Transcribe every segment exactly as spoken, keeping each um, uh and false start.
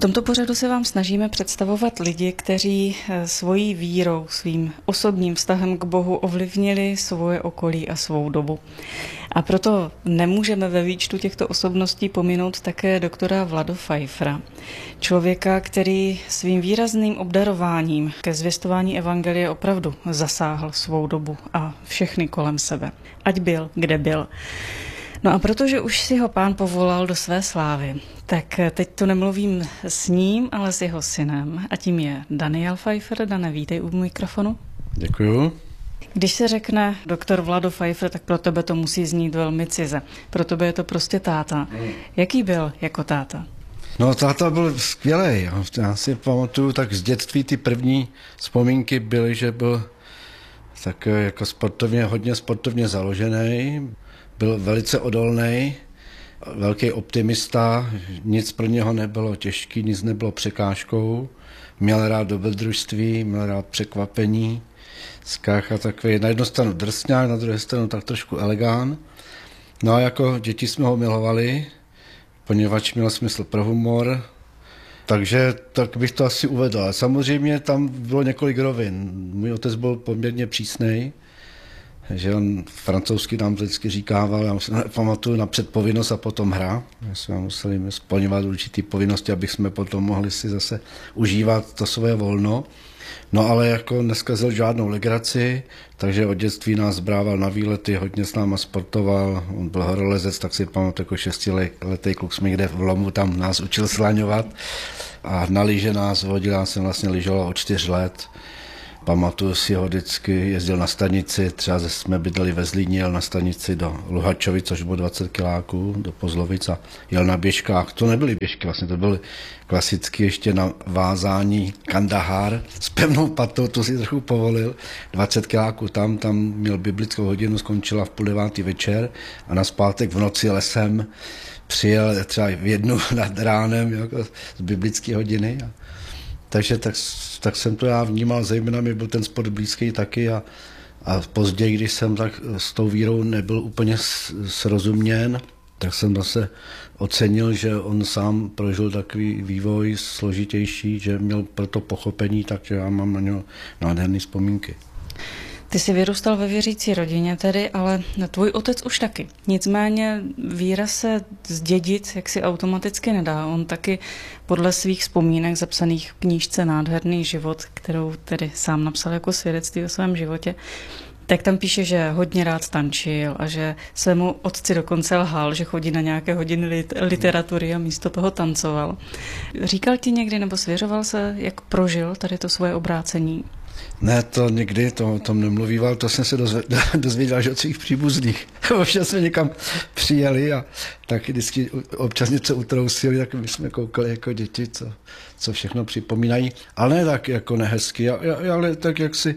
tomto pořadu se vám snažíme představovat lidi, kteří svojí vírou, svým osobním vztahem k Bohu ovlivnili svoje okolí a svou dobu. A proto nemůžeme ve výčtu těchto osobností pominout také doktora Vlado Pfeiffera. Člověka, který svým výrazným obdarováním ke zvěstování evangelie opravdu zasáhl svou dobu a všechny kolem sebe. Ať byl, kde byl. No a protože už si ho Pán povolal do své slávy, tak teď tu nemluvím s ním, ale s jeho synem. A tím je Daniel Pfeiffer. Dane, vítej u mikrofonu. Děkuju. Když se řekne doktor Vlado Pfeiffer, tak pro tebe to musí znít velmi cize. Pro tebe je to prostě táta. Jaký byl jako táta? No, táta byl skvělej. Já si pamatuju, tak z dětství ty první vzpomínky byly, že byl tak jako sportovně, hodně sportovně založený. Byl velice odolný, velký optimista, nic pro něho nebylo těžký, nic nebylo překážkou. Měl rád dobrodružství, měl rád překvapení, skách a takový, na jednu stranu drsňák, na druhou stranu tak trošku elegán. No a jako děti jsme ho milovali, poněvadž měl smysl pro humor, takže tak bych to asi uvedl. Samozřejmě tam bylo několik rovin. Můj otec byl poměrně přísnej, že on francouzsky nám vždycky říkával, já si pamatuju na předpovinnost a potom hra. My jsme museli splňovat určitý povinnosti, aby jsme potom mohli si zase užívat to své volno. No ale jako neskazil žádnou legraci, takže od dětství nás brával na výlety, hodně s náma sportoval, on byl horolezec, tak si pamatuju, jako šestiletý kluk jsme někde v lomu, tam nás učil slaňovat a na lyže nás vodil, já jsem vlastně lyžoval od čtyř let. Pamatuju si ho vždycky, jezdil na stanici, třeba jsme bydleli ve Zlíně, jel na stanici do Luhačovic, což bylo dvacet kiláků, do Pozlovic a jel na běžkách. To nebyly běžky, vlastně to byly klasicky ještě na vázání Kandahar s pevnou patou, to si trochu povolil. dvacet kiláků tam, tam měl biblickou hodinu, skončila v půl devátý večer a na zpátek v noci lesem přijel třeba v jednu nad ránem jako z biblické hodiny. A takže tak, tak jsem to já vnímal, zejména mi byl ten sport blízký taky a, a později, když jsem tak s tou vírou nebyl úplně srozuměn, tak jsem zase ocenil, že on sám prožil takový vývoj složitější, že měl pro to pochopení, takže já mám na něho nádherné vzpomínky. Ty jsi vyrůstal ve věřící rodině tedy, ale tvůj otec už taky. Nicméně víra se zdědit jaksi automaticky nedá. On taky podle svých vzpomínek zapsaných v knížce Nádherný život, kterou tedy sám napsal jako svědectví o svém životě, tak tam píše, že hodně rád tančil a že svému otci dokonce lhal, že chodí na nějaké hodiny literatury a místo toho tancoval. Říkal ti někdy nebo svěřoval se, jak prožil tady to svoje obrácení? Ne, to nikdy, to o tom nemluvíval, to jsem se dozvěděl až od svých příbuzných. Občas jsme někam přijeli a tak vždycky občas něco utrousili, tak my jsme koukali jako děti, co, co všechno připomínají. Ale ne tak jako nehezky, ale tak jak si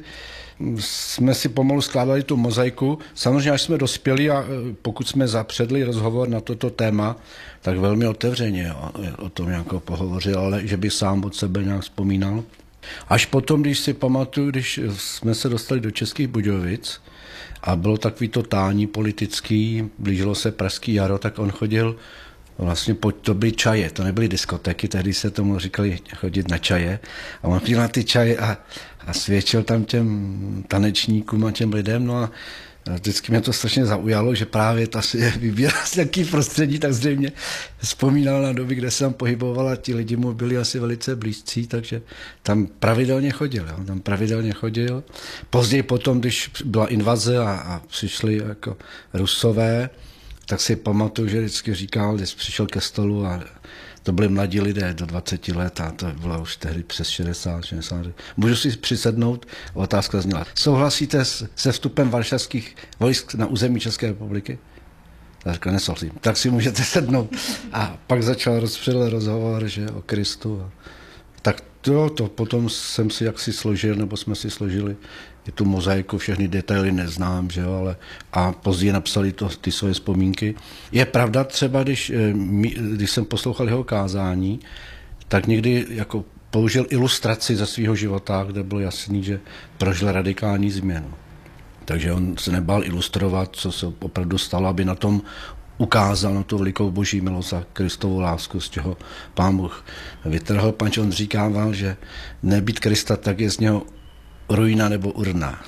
jsme si pomalu skládali tu mozaiku. Samozřejmě, až jsme dospěli a pokud jsme zapředli rozhovor na toto téma, tak velmi otevřeně o tom jako pohovořil, ale že by sám od sebe nějak vzpomínal. Až potom, když si pamatuju, když jsme se dostali do Českých Budějovic a bylo takový to tání politický, blížilo se pražský jaro, tak on chodil vlastně, pojď, to byly čaje, to nebyly diskotéky, tehdy se tomu říkali chodit na čaje a on chodil na ty čaje a, a svědčil tam těm tanečníkům a těm lidem, no a vždycky mě to strašně zaujalo, že právě ta si vybíral z nějaký prostředí, tak zřejmě vzpomínal na doby, kde se tam pohyboval a ti lidi mu byli asi velice blízcí, takže tam pravidelně chodil. Jo? Tam pravidelně chodil. Později potom, když byla invaze a, a přišli jako Rusové, tak si pamatuju, že vždycky říkal, když přišel ke stolu a to byli mladí lidé do dvaceti let a to bylo už tehdy přes šedesát, šedesát. Můžu si přisednout? Otázka zněla. Souhlasíte se vstupem varšavských vojsk na území České republiky? Já říkal, nesouhlasím. Tak si můžete sednout. A pak začal rozpředl rozhovor, že o Kristu. Tak to, to potom jsem si jaksi složil, nebo jsme si složili i tu mozaiku, všechny detaily neznám, že jo, ale a později napsali to, ty svoje vzpomínky. Je pravda třeba, když, když jsem poslouchal jeho kázání, tak někdy jako použil ilustraci ze svého života, kde bylo jasný, že prožil radikální změnu. Takže on se nebál ilustrovat, co se opravdu stalo, aby na tom ukázal na tu velikou boží milost a Kristovu lásku, z čeho Pán Bůh vytrhl. Panč on říkával, že nebýt Krista, tak je z něho ruina nebo urna.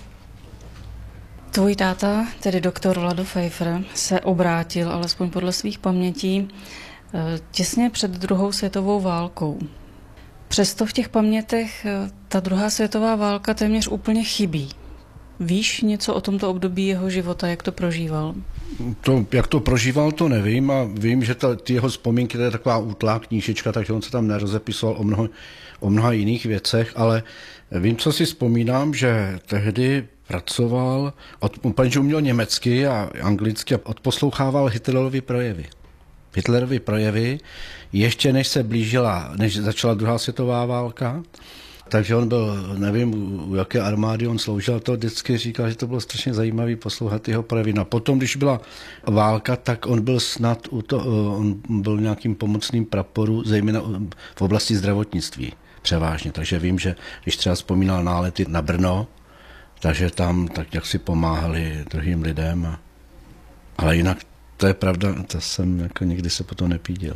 Tvůj táta, tedy doktor Vlado Pfeiffer, se obrátil, alespoň podle svých pamětí, těsně před druhou světovou válkou. Přesto v těch pamětech ta druhá světová válka téměř úplně chybí. Víš něco o tomto období jeho života, jak to prožíval? To, jak to prožíval, to nevím a vím, že ta, ty jeho vzpomínky, to je taková útlá knížečka, takže on se tam nerozepisoval o, mnoho, o mnoha jiných věcech, ale vím, co si vzpomínám, že tehdy pracoval, od, protože uměl německy a anglicky a odposlouchával Hitlerovy projevy. Hitlerovy projevy, ještě než se blížila, než začala druhá světová válka, takže on byl, nevím, u jaké armády on sloužil, to vždycky říkal, že to bylo strašně zajímavý poslouchat jeho projevy. No potom, když byla válka, tak on byl snad, u to, on byl nějakým pomocným praporu, zejména v oblasti zdravotnictví převážně. Takže vím, že když třeba vzpomínal nálety na Brno, takže tam tak jak si pomáhali druhým lidem. A, ale jinak to je pravda, to jsem jako nikdy se potom nepíděl.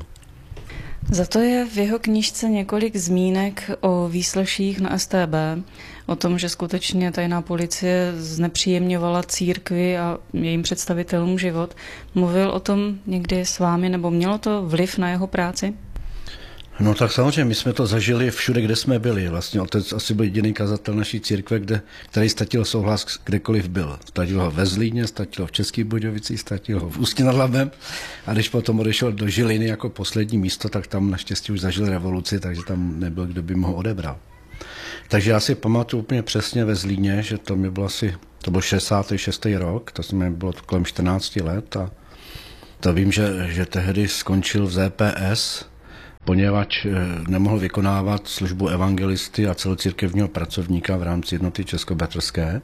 Za to je v jeho knížce několik zmínek o výsleších na S T B, o tom, že skutečně tajná policie znepříjemňovala církvi a jejím představitelům život. Mluvil o tom někdy s vámi, nebo mělo to vliv na jeho práci? No tak samozřejmě, my jsme to zažili všude, kde jsme byli. Vlastně otec asi byl jediný kazatel naší církve, kde, který ztratil souhlas kdekoliv byl. Ztratil ho ve Zlíně, ztratil ho v Českých Budějovicích, ztratil ho v Ústí nad Labem a když potom odešel do Žiliny jako poslední místo, tak tam naštěstí už zažil revoluci, takže tam nebyl, kdo by mu ho odebral. Takže já si pamatuju úplně přesně ve Zlíně, že to mi bylo asi, to byl šedesátý šestý rok, to mi bylo kolem čtrnácti let a to vím, že, že tehdy skončil v Z P S, poněvadž nemohl vykonávat službu evangelisty a celocírkevního pracovníka v rámci jednoty českobratrské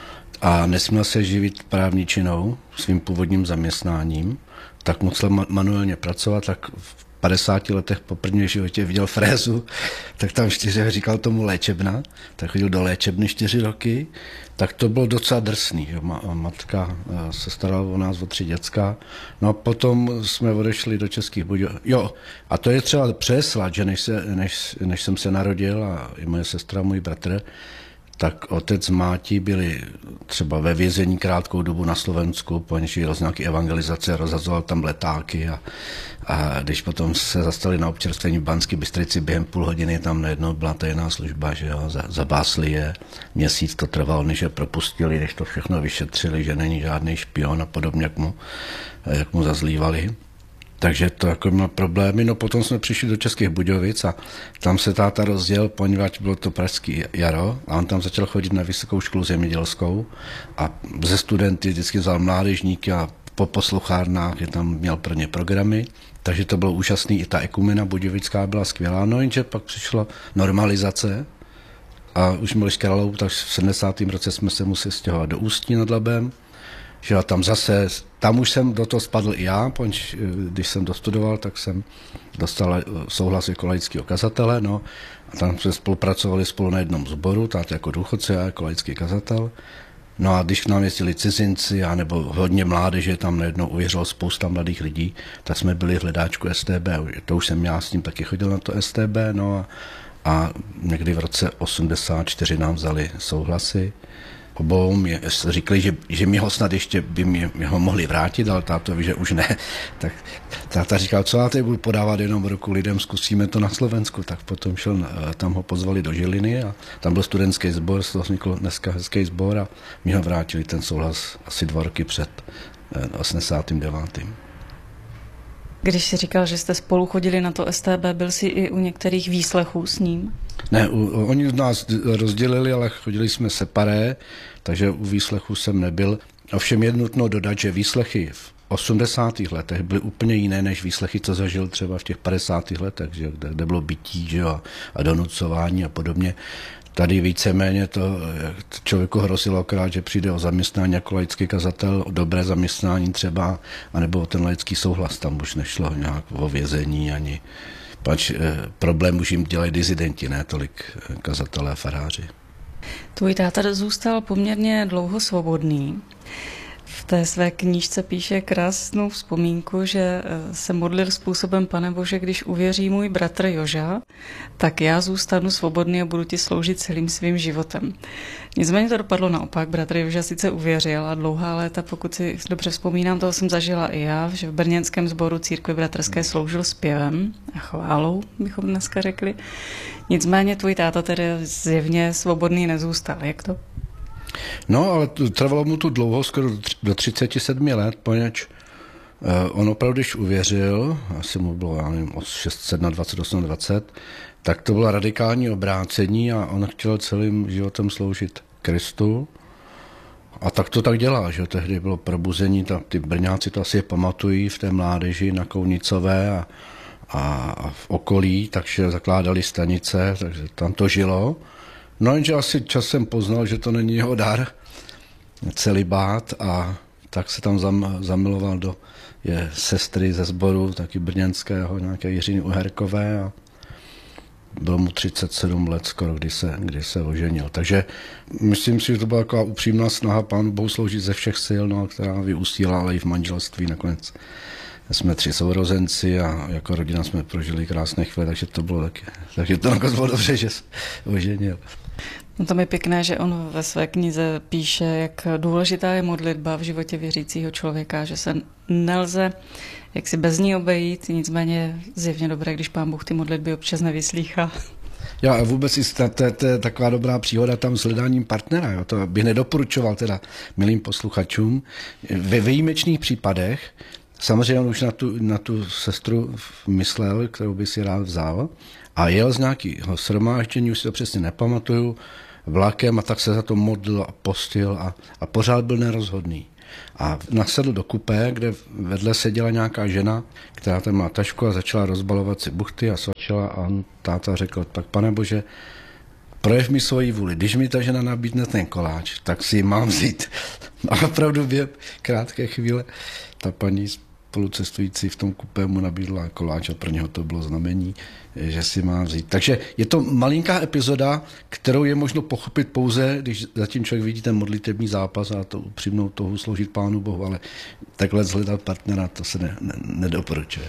a nesměl se živit právní činou svým původním zaměstnáním, tak musel manuálně pracovat, tak v padesáti letech po prvním životě viděl frézu, tak tam čtyři, říkal tomu léčebna, tak chodil do léčebny čtyři roky, tak to bylo docela drsný. Jo. Matka se starala o nás, o tři děcka. No a potom jsme odešli do Českých Budějovic. Jo, a to je třeba přeslat, že než, se, než, než jsem se narodil a i moje sestra, můj bratr, tak otec s mátí byli třeba ve vězení krátkou dobu na Slovensku, poněž jel z nějaké evangelizace, rozhazoval tam letáky a, a když potom se zastali na občerstvení v Banské Bystrici, během půl hodiny tam najednou byla tajná služba, že jo, zabásli je, měsíc to trvalo, než je propustili, než to všechno vyšetřili, že není žádný špion a podobně, jak mu, jak mu zazlívali. Takže to jako měl problémy. No potom jsme přišli do Českých Budějovic a tam se táta rozděl, poněvadž bylo to pražský jaro a on tam začal chodit na vysokou školu zemědělskou a ze studenty vždycky vzal mládežníky a po posluchárnách je tam měl pro ně programy, takže to bylo úžasný. I ta ekumena budějovická byla skvělá, no jenže pak přišla normalizace a už byli s Kralou, tak v sedmdesátém roce jsme se museli stěhovat do Ústí nad Labem. Že a tam zase, tam už jsem do toho spadl i já, poněž když jsem dostudoval, tak jsem dostal souhlas jako laického kazatele, no, a tam jsme spolupracovali spolu na jednom sboru, táta jako důchodce a jako laický kazatel. No a když k nám jezdili cizinci, anebo hodně mládeže, tam najednou uvěřilo spousta mladých lidí, tak jsme byli v hledáčku S T B, to už jsem já s tím taky chodil na to S T B, no a, a někdy v roce osmdesát čtyři nám vzali souhlasy. Obou mě říkali, že, že mi ho snad ještě by mě, mě ho mohli vrátit, ale tátovi, že už ne. Tak táta říkal, co já tady budu podávat jenom ruku lidem, zkusíme to na Slovensku. Tak potom šel, tam ho pozvali do Žiliny a tam byl studentský sbor, z toho vznikl dneska hezký sbor a mi ho vrátili ten souhlas asi dva roky před osmdesátým devátým Když jsi říkal, že jste spolu chodili na to S T B, byl jsi i u některých výslechů s ním? Ne, u, oni nás rozdělili, ale chodili jsme separé, takže u výslechu jsem nebyl. Ovšem je nutno dodat, že výslechy v osmdesátých letech byly úplně jiné než výslechy, co zažil třeba v těch padesátých letech, že, kde, kde bylo bytí, že, a, a donucování a podobně. Tady víceméně to člověku hrozilo akorát, že přijde o zaměstnání jako laický kazatel, o dobré zaměstnání třeba, anebo o ten laický souhlas. Tam už nešlo nějak o vězení ani. Pač eh, problém už jim dělají dizidenti, ne tolik kazatelé a faráři. Tvůj táta zůstal poměrně dlouho svobodný. V té své knížce píše krásnou vzpomínku, že se modlil způsobem: Pane Bože, když uvěří můj bratr Joža, tak já zůstanu svobodný a budu ti sloužit celým svým životem. Nicméně to dopadlo naopak. Bratr Joža sice uvěřil a dlouhá léta, pokud si dobře vzpomínám, toho jsem zažila i já, že v brněnském sboru církve bratrské sloužil zpěvem a chválou, bychom dneska řekli. Nicméně tvůj táta tedy zjevně svobodný nezůstal. Jak to? No, ale trvalo mu tu dlouho, skoro do třicet sedm let, poněvadž on opravdu, když uvěřil, asi mu bylo, já nevím, od dvacet šest, osm, dvacet, tak to bylo radikální obrácení a on chtěl celým životem sloužit Kristu. A tak to tak dělá, že tehdy bylo probuzení, ta, ty Brňáci to asi pamatují v té mládeži na Kounicové a, a, a v okolí, takže zakládali stanice, takže tam to žilo. No jenže asi časem poznal, že to není jeho dar, celibát, a tak se tam zam, zamiloval do je, sestry ze sboru, taky brněnského, nějaké Jiřiny Uherkové, a bylo mu třicet sedm let skoro, kdy se, kdy se oženil. Takže myslím si, že to byla taková upřímná snaha Pánu Bohu sloužit ze všech sil, no, která vyústila, ale i v manželství nakonec. Jsme tři sourozenci a jako rodina jsme prožili krásné chvíle, takže to bylo taky, takže to nakonec bylo dobře, že se oženil. No to je pěkné, že on ve své knize píše, jak důležitá je modlitba v životě věřícího člověka, že se nelze jak si bez ní obejít, nicméně zjevně dobré, když Pán Bůh ty modlitby občas nevyslýchá. Já a vůbec i to, to, to je taková dobrá příhoda tam s hledáním partnera. Jo. To bych nedoporučoval teda milým posluchačům. Ve výjimečných případech, samozřejmě on už na tu, na tu sestru myslel, kterou by si rád vzal, a jel z nějakého shromáždění, už si to přesně nepamatuju, vlakem, a tak se za to modlil a postil a, a pořád byl nerozhodný. A nasedl do kupé, kde vedle seděla nějaká žena, která tam má tašku a začala rozbalovat si buchty a svačila, a on, táta řekl: tak Pane Bože, projev mi svoji vůli, když mi ta žena nabídne ten koláč, tak si ji mám vzít. A opravdu během krátké chvíle ta paní spolucestující v tom kupé mu nabídla koláč a pro něho to bylo znamení, že si má vzít. Takže je to malinká epizoda, kterou je možno pochopit pouze, když zatím člověk vidí ten modlitební zápas a to upřímnou touhu sloužit Pánu Bohu, ale takhle zhledat partnera, to se ne, ne, nedoporučuje.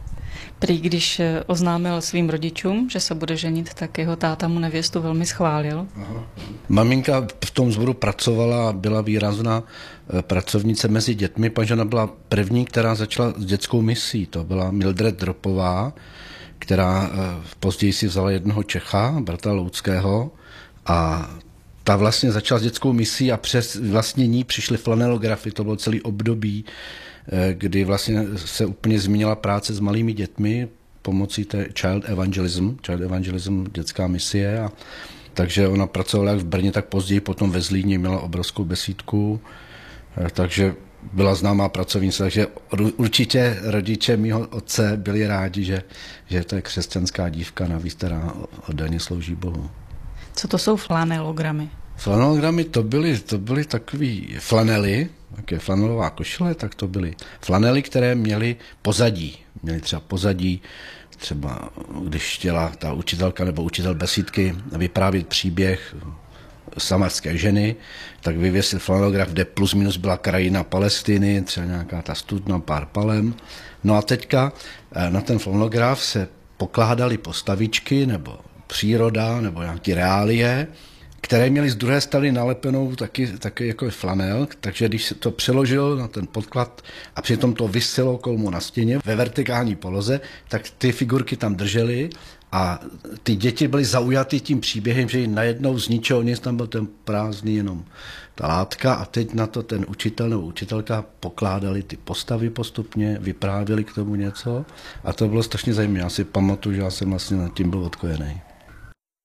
Prý když oznámil svým rodičům, že se bude ženit, tak jeho táta mu nevěstu velmi schválil. Aha. Maminka v tom sboru pracovala a byla výrazná pracovnice mezi dětmi, protože ona byla první, která začala s dětskou misí. To byla Mildred Dropová, která později si vzala jednoho Čecha, bratra Louckého, a ta vlastně začala s dětskou misí a přes vlastně ní přišly flanelografy. To bylo celý období, kdy vlastně se úplně změnila práce s malými dětmi pomocí té Child Evangelism, Child Evangelism, dětská misie. A takže ona pracovala jak v Brně, tak později potom ve Zlíně, měla obrovskou besídku, takže byla známá pracovnice, takže určitě rodiče mýho otce byli rádi, že, že to je křesťanská dívka, navíc která oddaně slouží Bohu. Co to jsou flanelogramy? Flanelogramy to byly, to byly takový flanely, také flanelová košile, tak to byly flanely, které měly pozadí. Měly třeba pozadí, třeba když chtěla ta učitelka nebo učitel besídky vyprávět příběh samarské ženy, tak vyvěsil flanelograf, kde plus minus byla krajina Palestiny, třeba nějaká ta studna, pár palem. No a teďka na ten flanelograf se pokládaly postavičky nebo příroda nebo nějaké reálie, které měly z druhé strany nalepenou taky, taky jako flanel, takže když se to přeložil na ten podklad a přitom to viselo kolmo na stěně ve vertikální poloze, tak ty figurky tam držely a ty děti byly zaujaty tím příběhem, že najednou z ničeho nic tam byl ten prázdný jenom ta látka a teď na to ten učitel nebo učitelka pokládali ty postavy postupně, vyprávěli k tomu něco a to bylo strašně zajímavé. Já si pamatuju, že já jsem vlastně nad tím byl odkojený.